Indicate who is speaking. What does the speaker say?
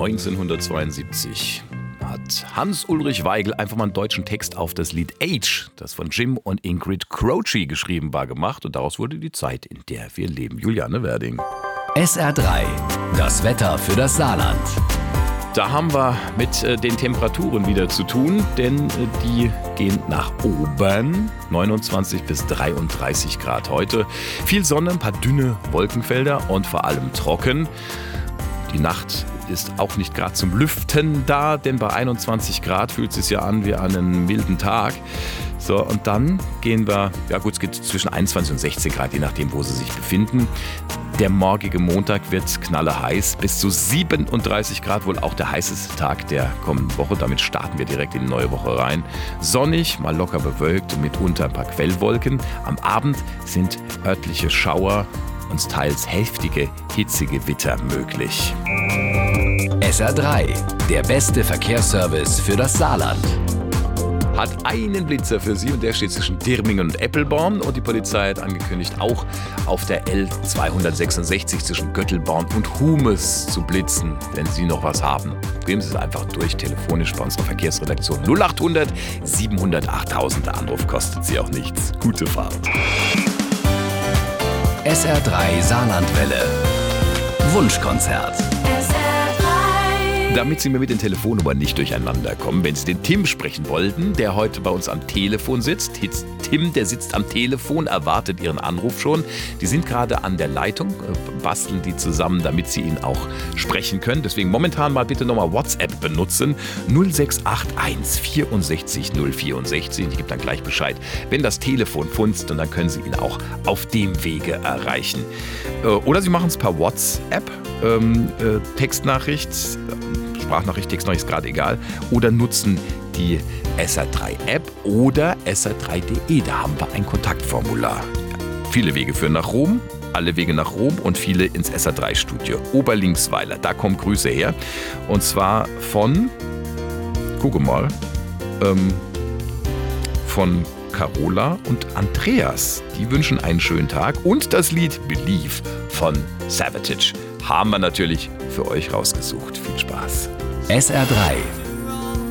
Speaker 1: 1972 hat Hans-Ulrich Weigel einfach mal einen deutschen Text auf das Lied Age, das von Jim und Ingrid Croce geschrieben war, gemacht. Und daraus wurde die Zeit, in der wir leben. Juliane Werding.
Speaker 2: SR3, das Wetter für das Saarland.
Speaker 1: Da haben wir mit den Temperaturen wieder zu tun, denn die gehen nach oben. 29 bis 33 Grad heute. Viel Sonne, ein paar dünne Wolkenfelder und vor allem trocken. Die Nacht ist auch nicht gerade zum Lüften da, denn bei 21 Grad fühlt es sich ja an wie an einem milden Tag. So, und dann gehen wir, ja gut, es geht zwischen 21 und 16 Grad, je nachdem, wo sie sich befinden. Der morgige Montag wird knalleheiß, bis zu 37 Grad, wohl auch der heißeste Tag der kommenden Woche. Damit starten wir direkt in die neue Woche rein. Sonnig, mal locker bewölkt und mitunter ein paar Quellwolken. Am Abend sind örtliche Schauer und teils heftige, hitzige Gewitter möglich.
Speaker 2: SR3, der beste Verkehrsservice für das Saarland.
Speaker 1: Hat einen Blitzer für Sie und der steht zwischen Dirmingen und Eppelborn. Und die Polizei hat angekündigt, auch auf der L266 zwischen Göttelborn und Humes zu blitzen, wenn Sie noch was haben. Geben Sie es einfach durch, telefonisch bei unserer Verkehrsredaktion 0800 700 8000. Der Anruf kostet Sie auch nichts. Gute Fahrt.
Speaker 2: SR3 Saarlandwelle. Wunschkonzert.
Speaker 1: Damit Sie mir mit den Telefonnummern nicht durcheinander kommen, wenn Sie den Tim sprechen wollten, der heute bei uns am Telefon sitzt. Tim, der sitzt am Telefon, erwartet Ihren Anruf schon. Die sind gerade an der Leitung, basteln die zusammen, damit Sie ihn auch sprechen können. Deswegen momentan mal bitte nochmal WhatsApp benutzen. 0681 64 064. Ich gebe dann gleich Bescheid, wenn das Telefon funzt, und dann können Sie ihn auch auf dem Wege erreichen. Oder Sie machen es per WhatsApp, Textnachricht, Sprachnachricht, Textnachricht ist gerade egal, oder nutzen die SR3-App oder SR3.de. Da haben wir ein Kontaktformular. Viele Wege führen nach Rom, alle Wege nach Rom und viele ins SR3-Studio. Oberlinksweiler, da kommen Grüße her. Und zwar von, gucke mal, von Carola und Andreas. Die wünschen einen schönen Tag. Und das Lied Believe von Savatage haben wir natürlich für euch rausgesucht. Viel Spaß.
Speaker 2: SR3